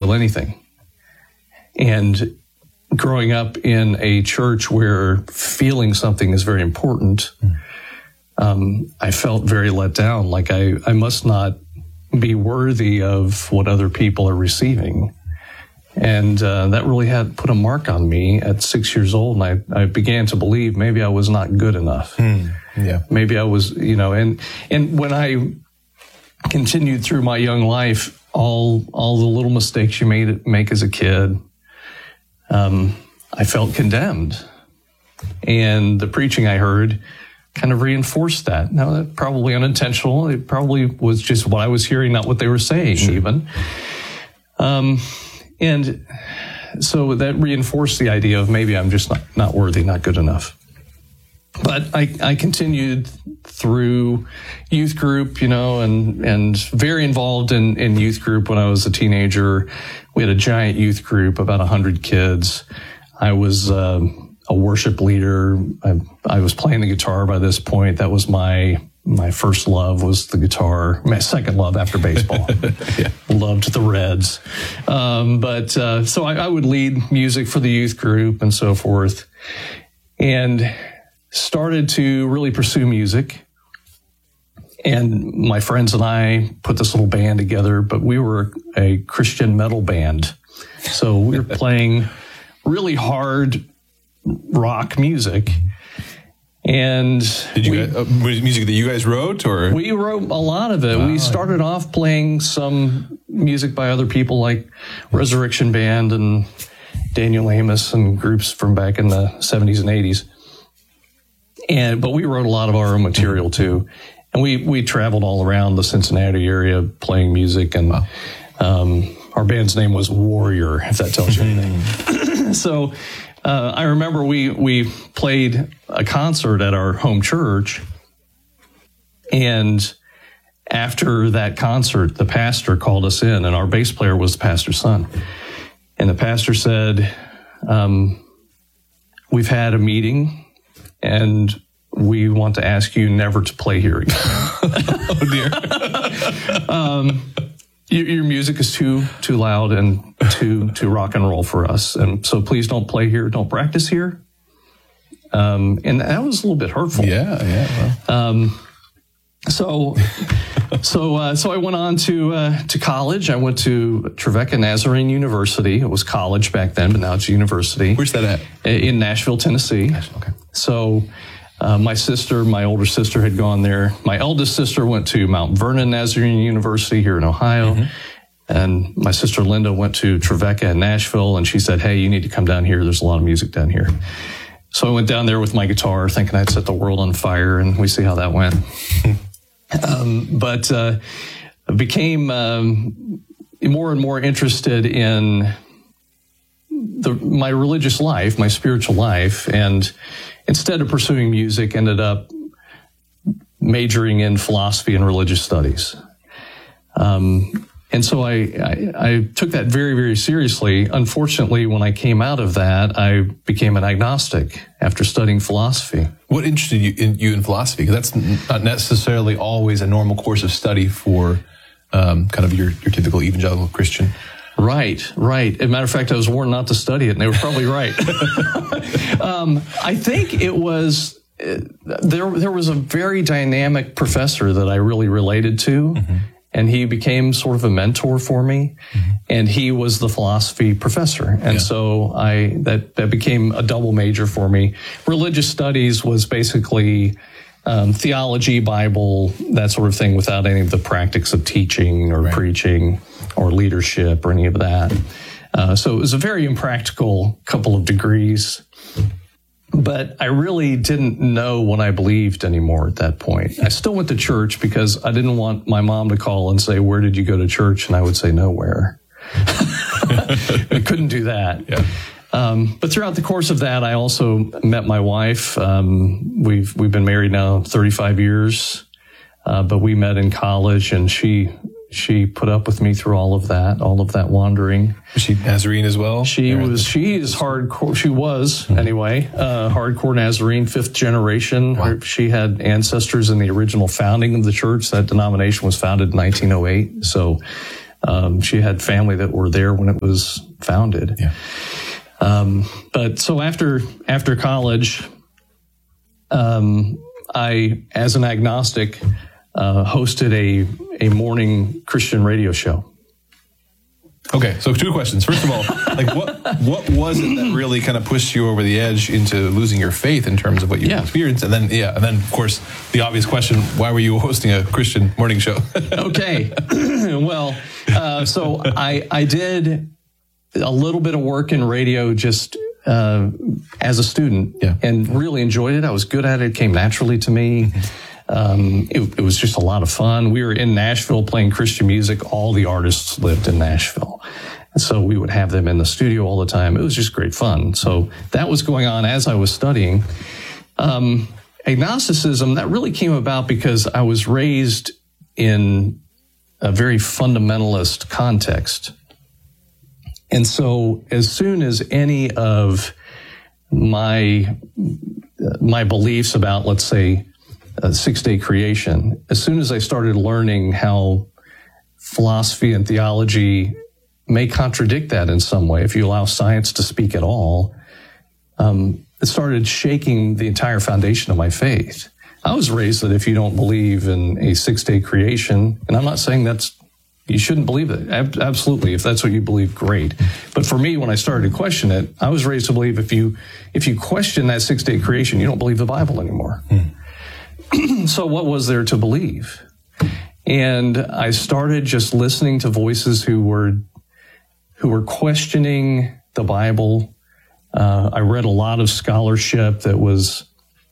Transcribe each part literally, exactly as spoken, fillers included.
feel anything. And growing up in a church where feeling something is very important, mm. um, I felt very let down, like I, I must not be worthy of what other people are receiving. And uh, that really had put a mark on me at six years old, and I, I began to believe maybe I was not good enough. Mm. Yeah. Maybe I was, you know, and and when I continued through my young life, all all the little mistakes you made make as a kid, um, I felt condemned. And the preaching I heard kind of reinforced that. Now, that probably unintentional. It probably was just what I was hearing, not what they were saying, sure. even. Um, and so that reinforced the idea of maybe I'm just not, not worthy, not good enough. But I, I continued through youth group, you know, and, and very involved in, in youth group when I was a teenager. We had a giant youth group, about one hundred kids. I was uh, a worship leader. I, I was playing the guitar by this point. That was my my first love, was the guitar. My second love after baseball. yeah. Loved the Reds. Um, but uh, so I, I would lead music for the youth group and so forth. And started to really pursue music. And my friends and I put this little band together, but we were a Christian metal band. So we were playing really hard rock music. And did you we, guys, uh, music that you guys wrote, or we wrote a lot of it. Wow. We started off playing some music by other people like Resurrection Band and Daniel Amos and groups from back in the seventies and eighties. And but we wrote a lot of our own material too, and we we traveled all around the Cincinnati area playing music. And wow. um, our band's name was Warrior, if that tells you anything. So. Uh, I remember we, we played a concert at our home church, and after that concert, the pastor called us in, and our bass player was the pastor's son. And the pastor said, um, we've had a meeting, and we want to ask you never to play here again. Oh, dear. um, Your, your music is too too loud and too too rock and roll for us, and so please don't play here, don't practice here. Um, and that was a little bit hurtful. Yeah, yeah. Well. Um, so so uh, so I went on to uh, to college. I went to Trevecca Nazarene University. It was college back then, but now it's university. Where's that at? In Nashville, Tennessee. Okay. So. Uh, my sister, my older sister had gone there. My eldest sister went to Mount Vernon Nazarene University here in Ohio. Mm-hmm. And my sister Linda went to Trevecca in Nashville, and she said, hey, you need to come down here. There's a lot of music down here. So I went down there with my guitar thinking I'd set the world on fire, and we see how that went. um, but uh, became um, more and more interested in the, my religious life, my spiritual life, and instead of pursuing music, ended up majoring in philosophy and religious studies. Um, and so I, I, I took that very, very seriously. Unfortunately, when I came out of that, I became an agnostic after studying philosophy. What interested you in, you in philosophy? Because that's not necessarily always a normal course of study for um, kind of your, your typical evangelical Christian. Right, right. As a matter of fact, I was warned not to study it, and they were probably right. um, I think it was, uh, there There was a very dynamic professor that I really related to, mm-hmm. and he became sort of a mentor for me, mm-hmm. and he was the philosophy professor. And yeah. so I that, that became a double major for me. Religious studies was basically um, theology, Bible, that sort of thing, without any of the practice of teaching or right. preaching or leadership or any of that. Uh, so it was a very impractical couple of degrees. But I really didn't know what I believed anymore at that point. I still went to church because I didn't want my mom to call and say, where did you go to church? And I would say, nowhere. I couldn't do that. Yeah. Um, but throughout the course of that, I also met my wife. Um, we've we've been married now thirty-five years, uh, but we met in college, and she she put up with me through all of that, all of that wandering. Was she Nazarene as well? She was. She is hardcore. She was mm-hmm. anyway, uh, hardcore Nazarene, fifth generation. Wow. Her, she had ancestors in the original founding of the church. That denomination was founded in nineteen oh eight. So Um, she had family that were there when it was founded. Yeah. Um, but so after after college, um, I, as an agnostic, uh, hosted a a morning Christian radio show. Okay, so two questions. First of all, like what what was it that really kind of pushed you over the edge into losing your faith in terms of what you Yeah. experienced? And then, yeah, and then of course the obvious question: why were you hosting a Christian morning show? Okay, well, uh, so I I did a little bit of work in radio just uh, as a student, Yeah. and really enjoyed it. I was good at it; it came naturally to me. Mm-hmm. Um, it, it was just a lot of fun. We were in Nashville playing Christian music. All the artists lived in Nashville. And so we would have them in the studio all the time. It was just great fun. So that was going on as I was studying. Um, agnosticism, that really came about because I was raised in a very fundamentalist context. And so as soon as any of my, my beliefs about, let's say, Uh, six-day creation, as soon as I started learning how philosophy and theology may contradict that in some way, if you allow science to speak at all, um, it started shaking the entire foundation of my faith. I was raised that if you don't believe in a six-day creation, and I'm not saying that's, you shouldn't believe it. Ab- absolutely. If that's what you believe, great. But for me, when I started to question it, I was raised to believe if you, if you question that six-day creation, you don't believe the Bible anymore. Hmm. So what was there to believe? And I started just listening to voices who were who were questioning the Bible. Uh, I read a lot of scholarship that was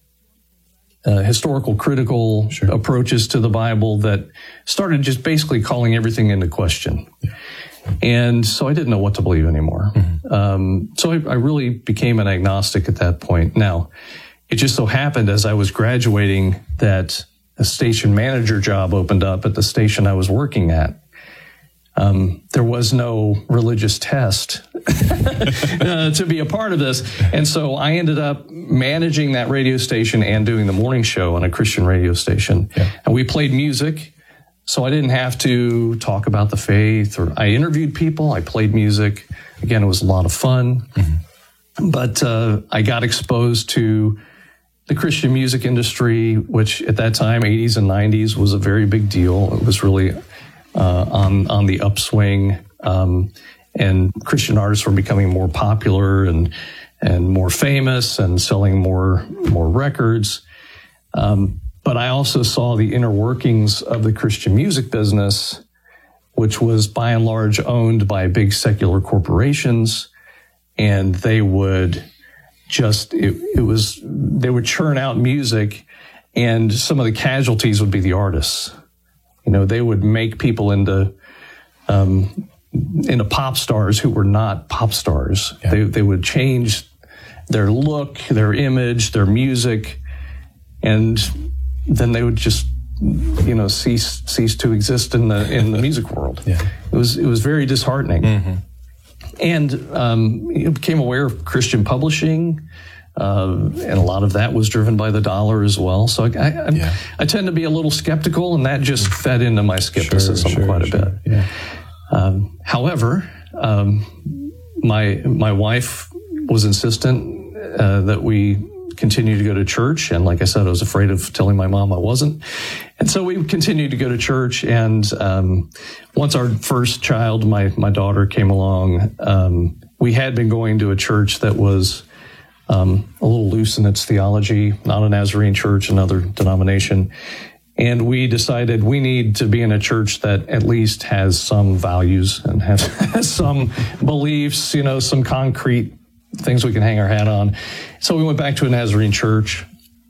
uh, historical, critical Sure. approaches to the Bible that started just basically calling everything into question. Yeah. And so I didn't know what to believe anymore. Mm-hmm. Um, so I, I really became an agnostic at that point. Now, it just so happened as I was graduating that a station manager job opened up at the station I was working at. Um, there was no religious test uh, to be a part of this. And so I ended up managing that radio station and doing the morning show on a Christian radio station. Yeah. And we played music, so I didn't have to talk about the faith, or I interviewed people, I played music. Again, it was a lot of fun. Mm-hmm. But uh, I got exposed to the Christian music industry, which at that time, eighties and nineties, was a very big deal. It was really uh, on on the upswing, um, and Christian artists were becoming more popular and and more famous and selling more more records. Um, but I also saw the inner workings of the Christian music business, which was by and large owned by big secular corporations, and they would just, it, it was, they would churn out music, and some of the casualties would be the artists. You know, they would make people into, um, into pop stars who were not pop stars. Yeah. They, they would change their look, their image, their music, and then they would just, you know, cease, cease to exist in the, in the music world. Yeah. It was, it was very disheartening. Mm-hmm. And um, you became aware of Christian publishing, uh, and a lot of that was driven by the dollar as well. So I, I, yeah. I tend to be a little skeptical, and that just fed into my skepticism sure, sure, quite a sure. bit. Yeah. Um, however, um, my my wife was insistent uh, that we continue to go to church, and like I said, I was afraid of telling my mom I wasn't. And so we continued to go to church, and um, once our first child, my my daughter, came along, um, we had been going to a church that was um, a little loose in its theology, not a Nazarene church, another denomination. And we decided we need to be in a church that at least has some values and has, has some beliefs, you know, some concrete things we can hang our hat on. So we went back to a Nazarene church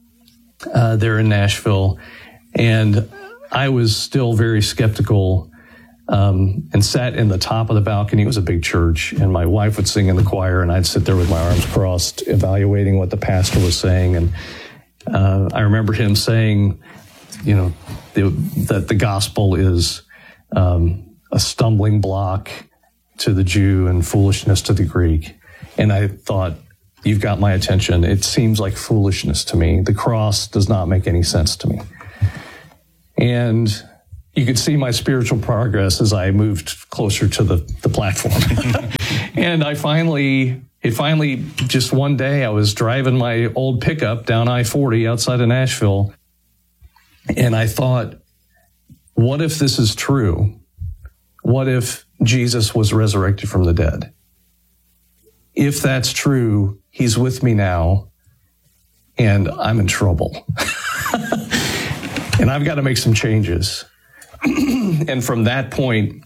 uh, there in Nashville, and I was still very skeptical, um, and sat in the top of the balcony. It was a big church, and my wife would sing in the choir, and I'd sit there with my arms crossed, evaluating what the pastor was saying. And uh, I remember him saying, you know, the, that the gospel is um, a stumbling block to the Jew and foolishness to the Greek. And I thought, you've got my attention. It seems like foolishness to me. The cross does not make any sense to me. And you could see my spiritual progress as I moved closer to the, the platform. And I finally, it finally, just one day, I was driving my old pickup down I forty outside of Nashville. And I thought, what if this is true? What if Jesus was resurrected from the dead? If that's true, he's with me now, and I'm in trouble. And I've got to make some changes. And from that point,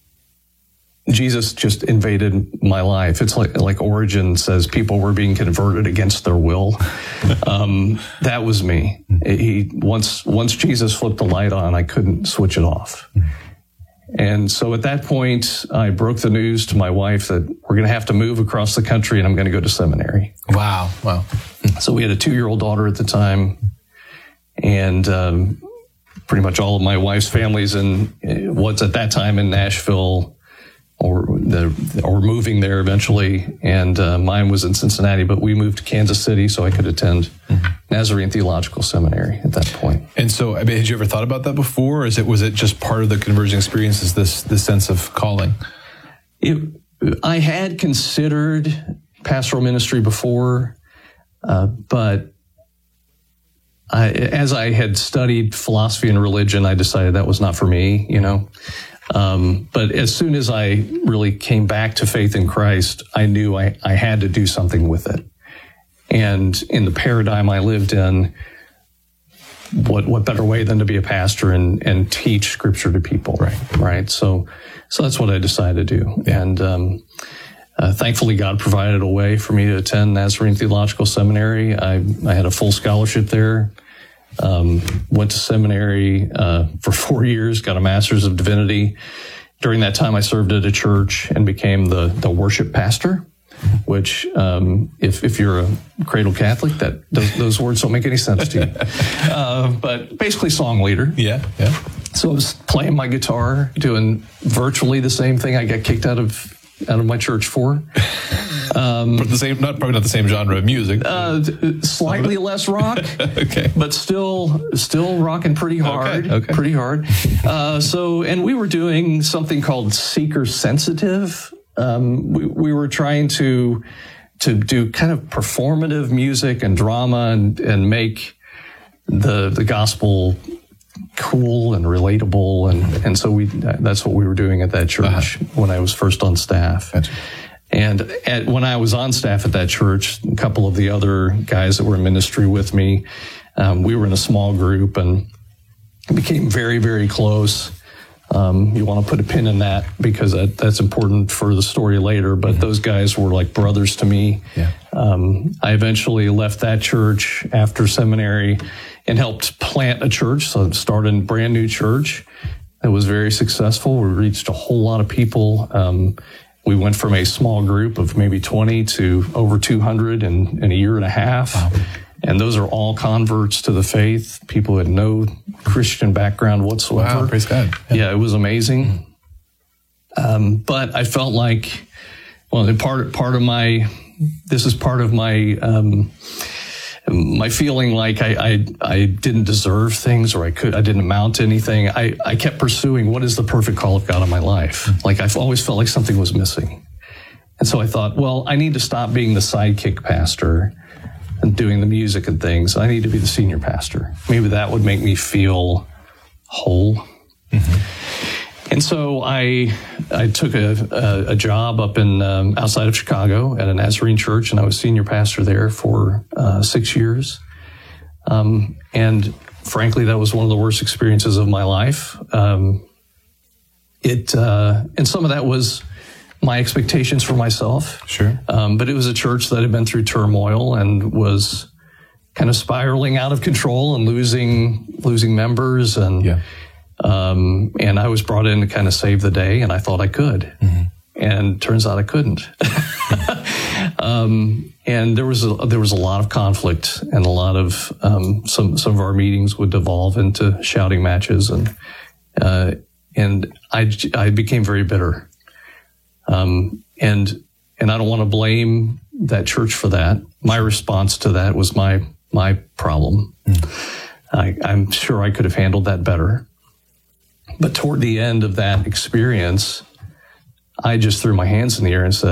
Jesus just invaded my life. It's like, like Origen says, people were being converted against their will. Um, that was me. He, once, once Jesus flipped the light on, I couldn't switch it off. And so at that point, I broke the news to my wife that we're going to have to move across the country and I'm going to go to seminary. Wow. Wow. So we had a two-year-old daughter at the time, and um, pretty much all of my wife's families in what's at that time in Nashville, or the or moving there eventually, and uh, mine was in Cincinnati, but we moved to Kansas City so I could attend mm-hmm. Nazarene Theological Seminary at that point. And so, I mean, had you ever thought about that before, or is it was it just part of the conversion experience? Is this this sense of calling? It, I had considered pastoral ministry before, uh, but I, as I had studied philosophy and religion, I decided that was not for me. You know. Um, but as soon as I really came back to faith in Christ, I knew I, I had to do something with it. And in the paradigm I lived in, what what better way than to be a pastor and, and teach Scripture to people, right? Right. So, so that's what I decided to do. Yeah. And um, uh, thankfully, God provided a way for me to attend Nazarene Theological Seminary. I, I had a full scholarship there. Um, went to seminary uh, for four years, got a master's of divinity. During that time, I served at a church and became the the worship pastor, which, um, if if you're a cradle Catholic, that those, those words don't make any sense to you. Uh, but basically, song leader. Yeah, yeah. So I was playing my guitar, doing virtually the same thing I got kicked out of out of my church for. Um, the same, not probably not the same genre of music. Uh, slightly less rock, okay, but still, still rocking pretty hard, okay, okay. pretty hard. Uh, so, and we were doing something called Seeker Sensitive. Um, we, we were trying to to do kind of performative music and drama and and make the the gospel cool and relatable, and and so we that's what we were doing at that church uh-huh. when I was first on staff. Gotcha. And at, when I was on staff at that church, a couple of the other guys that were in ministry with me, um, we were in a small group and became very, very close. Um, you want to put a pin in that because that, that's important for the story later. But mm-hmm. those guys were like brothers to me. Yeah. Um, I eventually left that church after seminary and helped plant a church. So I started a brand new church that was very successful. We reached a whole lot of people. Um, We went from a small group of maybe twenty to over two hundred in, in a year and a half. Wow. And those are all converts to the faith, people who had no Christian background whatsoever. Wow, praise God. Yeah, yeah it was amazing. Um, but I felt like, well, part, part of my, this is part of my, um, my feeling like I, I, I didn't deserve things, or I could, I didn't amount to anything. I, I kept pursuing what is the perfect call of God in my life. Like I've always felt like something was missing. And so I thought, well, I need to stop being the sidekick pastor and doing the music and things. I need to be the senior pastor. Maybe that would make me feel whole. Mm-hmm. And so I I took a, a, a job up in um, outside of Chicago at a Nazarene church, and I was senior pastor there for uh, six years. Um, and frankly, that was one of the worst experiences of my life. Um, it uh, and some of that was my expectations for myself. Sure. Um, but it was a church that had been through turmoil and was kind of spiraling out of control and losing losing members and. Yeah. Um, and I was brought in to kind of save the day, and I thought I could. Mm-hmm. And turns out I couldn't. um, and there was a, there was a lot of conflict, and a lot of um, some some of our meetings would devolve into shouting matches, and uh, and I I became very bitter. Um, and and I don't want to blame that church for that. My response to that was my my problem. Mm. I, I'm sure I could have handled that better. But toward the end of that experience, I just threw my hands in the air and said,